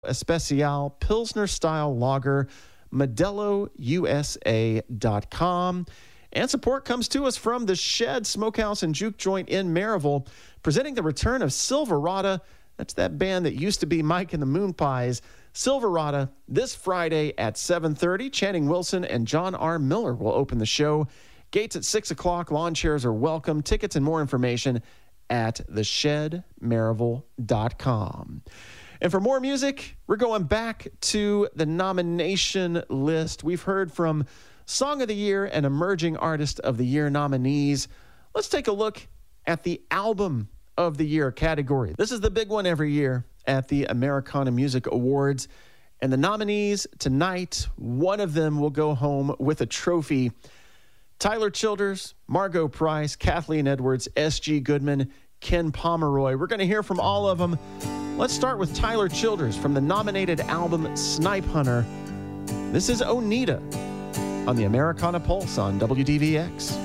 Especial Pilsner Style Lager, ModeloUSA.com. And support comes to us from the Shed Smokehouse and Juke Joint in Maryville, presenting the return of Silverado. That's that band that used to be Mike and the Moon Pies. Silverado this Friday at 7:30. Channing Wilson and John R. Miller will open the show. Gates at 6 o'clock. Lawn chairs are welcome. Tickets and more information at theshedmaryville.com. And for more music, we're going back to the nomination list. We've heard from Song of the Year and Emerging Artist of the Year nominees. Let's take a look at the Album of the Year category. This is the big one every year at the Americana Music Awards. And the nominees tonight, one of them will go home with a trophy. Tyler Childers, Margot Price, Kathleen Edwards, S.G. Goodman, Ken Pomeroy. We're going to hear from all of them. Let's start with Tyler Childers from the nominated album Snipe Hunter. This is Onita on the Americana Pulse on WDVX.